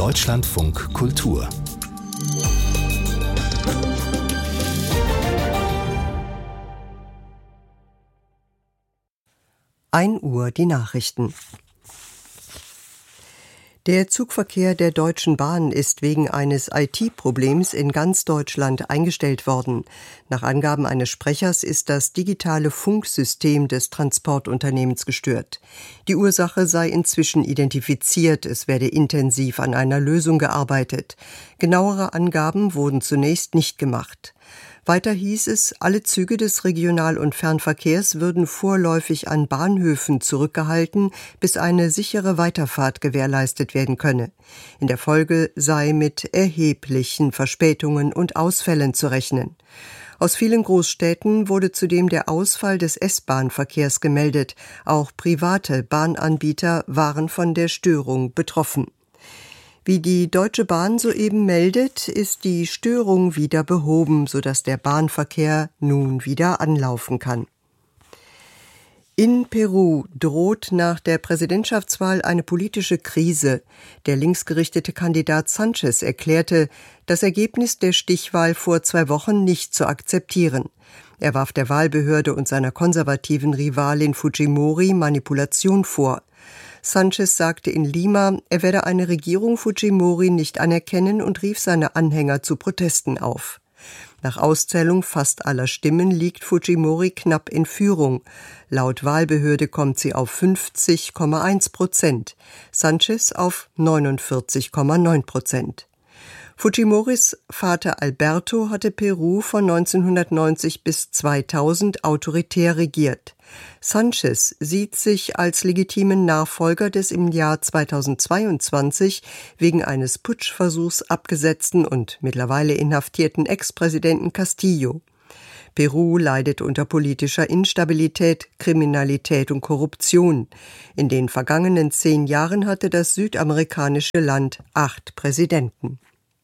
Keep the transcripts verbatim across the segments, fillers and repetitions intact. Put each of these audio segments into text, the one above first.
Deutschlandfunk Kultur. ein Uhr die Nachrichten. Der Zugverkehr der Deutschen Bahn ist wegen eines I T-Problems in ganz Deutschland eingestellt worden. Nach Angaben eines Sprechers ist das digitale Funksystem des Transportunternehmens gestört. Die Ursache sei inzwischen identifiziert, es werde intensiv an einer Lösung gearbeitet. Genauere Angaben wurden zunächst nicht gemacht. Weiter hieß es, alle Züge des Regional- und Fernverkehrs würden vorläufig an Bahnhöfen zurückgehalten, bis eine sichere Weiterfahrt gewährleistet werden könne. In der Folge sei mit erheblichen Verspätungen und Ausfällen zu rechnen. Aus vielen Großstädten wurde zudem der Ausfall des S-Bahn-Verkehrs gemeldet. Auch private Bahnanbieter waren von der Störung betroffen. Wie die Deutsche Bahn soeben meldet, ist die Störung wieder behoben, sodass der Bahnverkehr nun wieder anlaufen kann. In Peru droht nach der Präsidentschaftswahl eine politische Krise. Der linksgerichtete Kandidat Sanchez erklärte, das Ergebnis der Stichwahl vor zwei Wochen nicht zu akzeptieren. Er warf der Wahlbehörde und seiner konservativen Rivalin Fujimori Manipulation vor. Sanchez sagte in Lima, er werde eine Regierung Fujimori nicht anerkennen und rief seine Anhänger zu Protesten auf. Nach Auszählung fast aller Stimmen liegt Fujimori knapp in Führung. Laut Wahlbehörde kommt sie auf fünfzig Komma eins Prozent, Sanchez auf neunundvierzig Komma neun Prozent. Fujimoris Vater Alberto hatte Peru von neunzehnhundertneunzig bis zweitausend autoritär regiert. Sanchez sieht sich als legitimen Nachfolger des im Jahr zweitausendzweiundzwanzig wegen eines Putschversuchs abgesetzten und mittlerweile inhaftierten Ex-Präsidenten Castillo. Peru leidet unter politischer Instabilität, Kriminalität und Korruption. In den vergangenen zehn Jahren hatte das südamerikanische Land acht Präsidenten.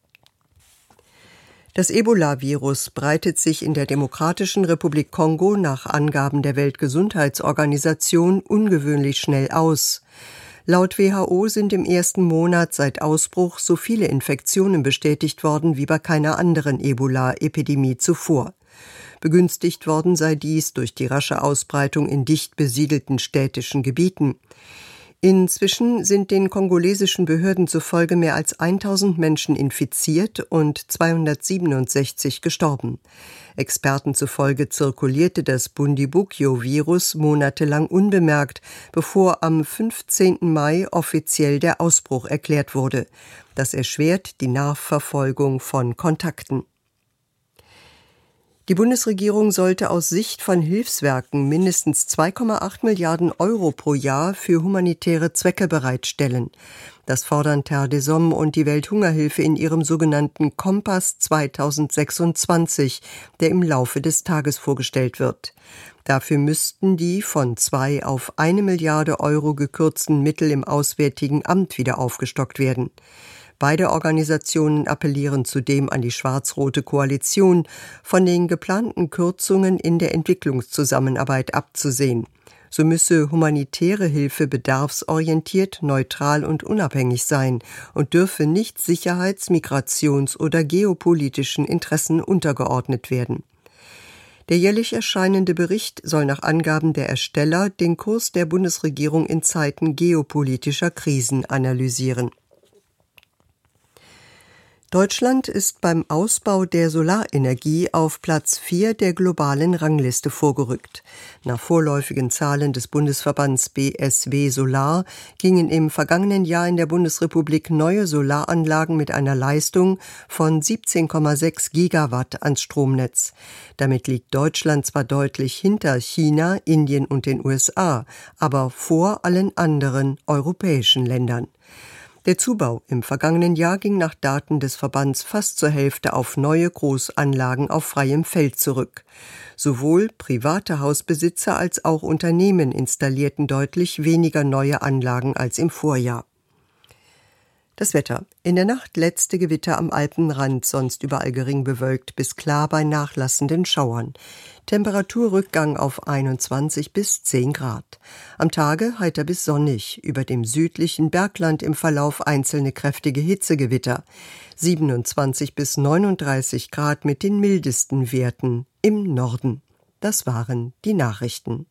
Das Ebola-Virus breitet sich in der Demokratischen Republik Kongo nach Angaben der Weltgesundheitsorganisation ungewöhnlich schnell aus. Laut W H O sind im ersten Monat seit Ausbruch so viele Infektionen bestätigt worden wie bei keiner anderen Ebola-Epidemie zuvor. Begünstigt worden sei dies durch die rasche Ausbreitung in dicht besiedelten städtischen Gebieten. Inzwischen sind den kongolesischen Behörden zufolge mehr als tausend Menschen infiziert und zweihundertsiebenundsechzig gestorben. Experten zufolge zirkulierte das Bundibugyo-Virus monatelang unbemerkt, bevor am fünfzehnten Mai offiziell der Ausbruch erklärt wurde. Das erschwert die Nachverfolgung von Kontakten. Die Bundesregierung sollte aus Sicht von Hilfswerken mindestens zwei Komma acht Milliarden Euro pro Jahr für humanitäre Zwecke bereitstellen. Das fordern Terre des Hommes und die Welthungerhilfe in ihrem sogenannten Kompass zweitausendsechsundzwanzig, der im Laufe des Tages vorgestellt wird. Dafür müssten die von zwei auf eine Milliarde Euro gekürzten Mittel im Auswärtigen Amt wieder aufgestockt werden. Beide Organisationen appellieren zudem an die schwarz-rote Koalition, von den geplanten Kürzungen in der Entwicklungszusammenarbeit abzusehen. So müsse humanitäre Hilfe bedarfsorientiert, neutral und unabhängig sein und dürfe nicht sicherheits-, migrations- oder geopolitischen Interessen untergeordnet werden. Der jährlich erscheinende Bericht soll nach Angaben der Ersteller den Kurs der Bundesregierung in Zeiten geopolitischer Krisen analysieren. Deutschland ist beim Ausbau der Solarenergie auf Platz vier der globalen Rangliste vorgerückt. Nach vorläufigen Zahlen des Bundesverbands B S W Solar gingen im vergangenen Jahr in der Bundesrepublik neue Solaranlagen mit einer Leistung von siebzehn Komma sechs Gigawatt ans Stromnetz. Damit liegt Deutschland zwar deutlich hinter China, Indien und den U S A, aber vor allen anderen europäischen Ländern. Der Zubau im vergangenen Jahr ging nach Daten des Verbands fast zur Hälfte auf neue Großanlagen auf freiem Feld zurück. Sowohl private Hausbesitzer als auch Unternehmen installierten deutlich weniger neue Anlagen als im Vorjahr. Das Wetter. In der Nacht letzte Gewitter am Alpenrand, sonst überall gering bewölkt bis klar bei nachlassenden Schauern. Temperaturrückgang auf einundzwanzig bis zehn Grad. Am Tage heiter bis sonnig, über dem südlichen Bergland im Verlauf einzelne kräftige Hitzegewitter. siebenundzwanzig bis neununddreißig Grad mit den mildesten Werten im Norden. Das waren die Nachrichten.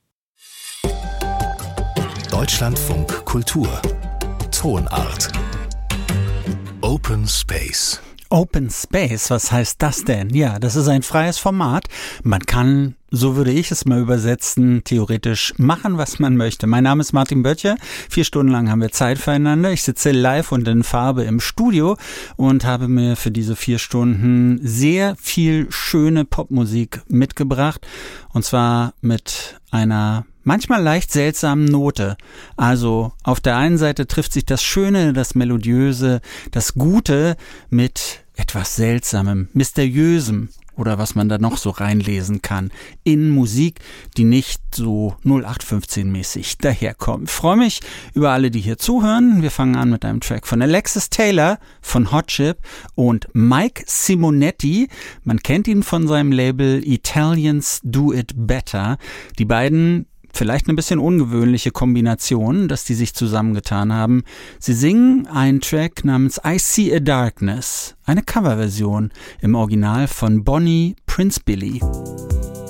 Deutschlandfunk Kultur Tonart Open Space. Open Space, was heißt das denn? Ja, das ist ein freies Format. Man kann, so würde ich es mal übersetzen, theoretisch machen, was man möchte. Mein Name ist Martin Böttcher. Vier Stunden lang haben wir Zeit füreinander. Ich sitze live und in Farbe im Studio und habe mir für diese vier Stunden sehr viel schöne Popmusik mitgebracht. Und zwar mit einer manchmal leicht seltsamen Note. Also auf der einen Seite trifft sich das Schöne, das Melodiöse, das Gute mit etwas Seltsamem, Mysteriösem oder was man da noch so reinlesen kann in Musik, die nicht so null acht fünfzehn mäßig daherkommt. Ich freue mich über alle, die hier zuhören. Wir fangen an mit einem Track von Alexis Taylor von Hot Chip und Mike Simonetti. Man kennt ihn von seinem Label Italians Do It Better. Die beiden vielleicht eine bisschen ungewöhnliche Kombination, dass die sich zusammengetan haben. Sie singen einen Track namens I See a Darkness, eine Coverversion im Original von Bonnie Prince Billy.